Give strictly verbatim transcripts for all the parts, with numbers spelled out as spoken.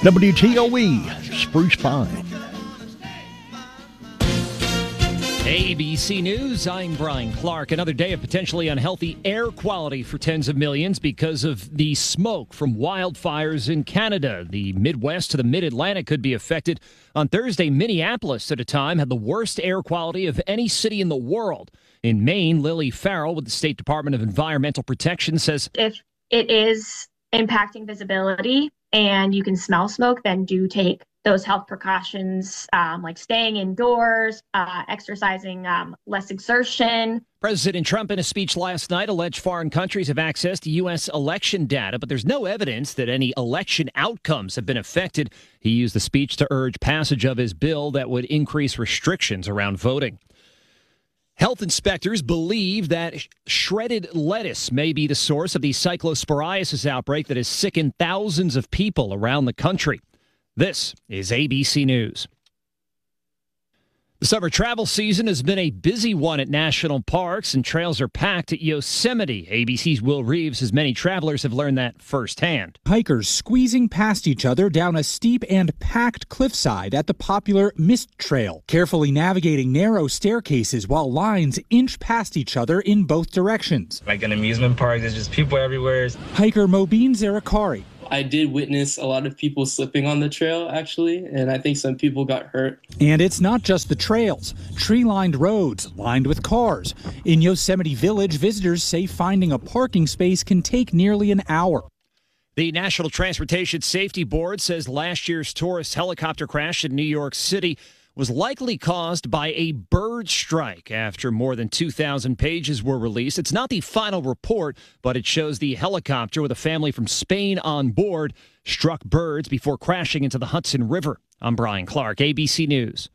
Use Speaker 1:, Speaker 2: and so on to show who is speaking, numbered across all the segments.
Speaker 1: W T O E, Spruce Pine.
Speaker 2: A B C News, I'm Brian Clark. Another day of potentially unhealthy air quality for tens of millions because of the smoke from wildfires in Canada. The Midwest to the Mid-Atlantic could be affected. On Thursday, Minneapolis at a time had the worst air quality of any city in the world. In Maine, Lily Farrell with the State Department of Environmental Protection says,
Speaker 3: if it is impacting visibility and you can smell smoke, then do take those health precautions, um, like staying indoors, uh, exercising um, less exertion.
Speaker 2: President Trump, in a speech last night, alleged foreign countries have access to U S election data, but there's no evidence that any election outcomes have been affected. He used the speech to urge passage of his bill that would increase restrictions around voting. Health inspectors believe that sh- shredded lettuce may be the source of the cyclosporiasis outbreak that has sickened thousands of people around the country. This is A B C News. The summer travel season has been a busy one at national parks, and trails are packed at Yosemite. A B C's Will Reeves says many travelers have learned that firsthand.
Speaker 4: Hikers squeezing past each other down a steep and packed cliffside at the popular Mist Trail, carefully navigating narrow staircases while lines inch past each other in both directions.
Speaker 5: Like an amusement park, there's just people everywhere.
Speaker 4: Hiker Mobeen Zarakari.
Speaker 6: I did witness a lot of people slipping on the trail, actually, and I think some people got hurt.
Speaker 4: And it's not just the trails. Tree-lined roads lined with cars. In Yosemite Village, visitors say finding a parking space can take nearly an hour.
Speaker 2: The National Transportation Safety Board says last year's tourist helicopter crash in New York City was likely caused by a bird strike after more than two thousand pages were released. It's not the final report, but it shows the helicopter with a family from Spain on board struck birds before crashing into the Hudson River. I'm Brian Clark, A B C News.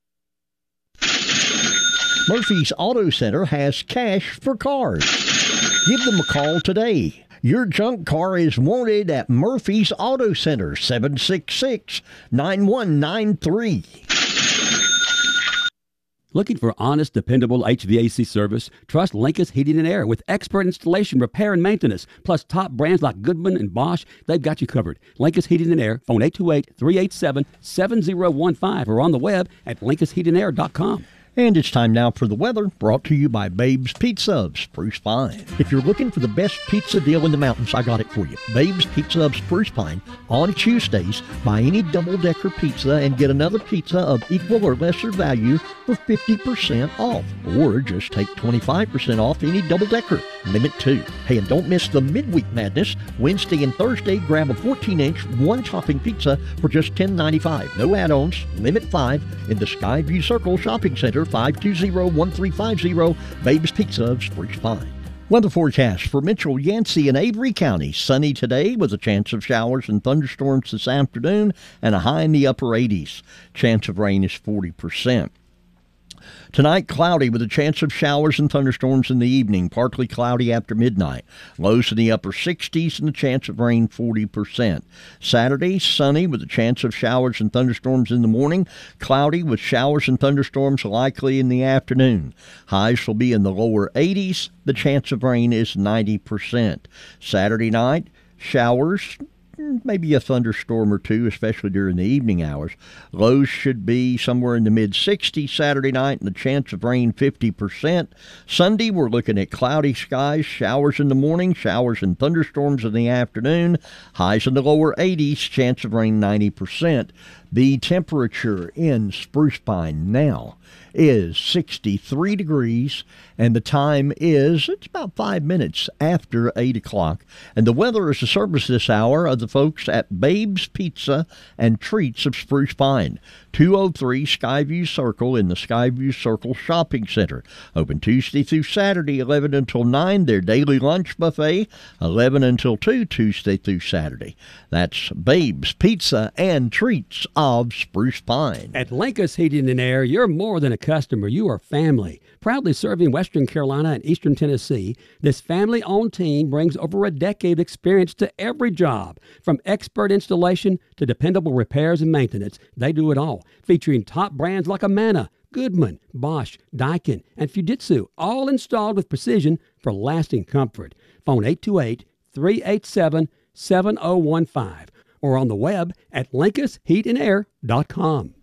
Speaker 1: Murphy's Auto Center has cash for cars. Give them a call today. Your junk car is wanted at Murphy's Auto Center, seven six six, nine one nine three.
Speaker 7: Looking for honest, dependable H V A C service? Trust Linkus Heating and Air with expert installation, repair, and maintenance. Plus top brands like Goodman and Bosch, they've got you covered. Linkus Heating and Air, phone eight two eight, three eight seven, seven zero one five or on the web at linkus heating air dot com.
Speaker 1: And it's time now for the weather, brought to you by Babe's Pizza of Spruce Pine. If you're looking for the best pizza deal in the mountains, I got it for you. Babe's Pizza of Spruce Pine. On Tuesdays, buy any double-decker pizza and get another pizza of equal or lesser value for fifty percent off. Or just take twenty-five percent off any double-decker. Limit two. Hey, and don't miss the Midweek Madness. Wednesday and Thursday, grab a fourteen inch, one-topping pizza for just ten dollars and ninety-five cents. No add-ons. Limit five in the Skyview Circle Shopping Center, five two zero, one three five zero, Babe's Pizza of Spruce Pine. Weather forecast for Mitchell, Yancey, and Avery counties. Sunny today with a chance of showers and thunderstorms this afternoon and a high in the upper eighties. Chance of rain is forty percent. Tonight, cloudy with a chance of showers and thunderstorms in the evening, partly cloudy after midnight. Lows in the upper sixties and a chance of rain forty percent. Saturday, sunny with a chance of showers and thunderstorms in the morning, cloudy with showers and thunderstorms likely in the afternoon. Highs will be in the lower eighties. The chance of rain is ninety percent. Saturday night, showers, maybe a thunderstorm or two, especially during the evening hours. Lows should be somewhere in the mid-sixties Saturday night, and the chance of rain fifty percent. Sunday, we're looking at cloudy skies, showers in the morning, showers and thunderstorms in the afternoon. Highs in the lower eighties, chance of rain ninety percent. The temperature in Spruce Pine now is sixty-three degrees, and the time is, it's about five minutes after eight o'clock. And the weather is a service this hour of the folks at Babe's Pizza and Treats of Spruce Pine, two oh three Skyview Circle in the Skyview Circle Shopping Center. Open Tuesday through Saturday, eleven until nine. Their daily lunch buffet, eleven until two, Tuesday through Saturday. That's Babe's Pizza and Treats of Spruce Pine.
Speaker 7: At Linkus Heating and Air, you're more than a customer. You are family. Proudly serving Western Carolina and Eastern Tennessee, this family-owned team brings over a decade of experience to every job. From expert installation to dependable repairs and maintenance, they do it all. Featuring top brands like Amana, Goodman, Bosch, Daikin, and Fujitsu, all installed with precision for lasting comfort. Phone eight two eight, three eight seven, seven oh one five or on the web at Linkus Heat and Air dot com.